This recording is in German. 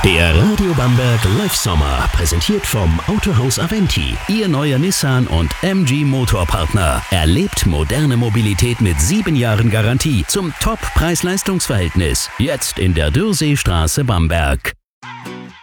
Der Radio Bamberg Live Sommer, präsentiert vom Autohaus Aventi. Ihr neuer Nissan und MG Motorpartner. Erlebt moderne Mobilität mit 7 Jahren Garantie zum Top-Preis-Leistungs-Verhältnis. Jetzt in der Dürseestraße Bamberg.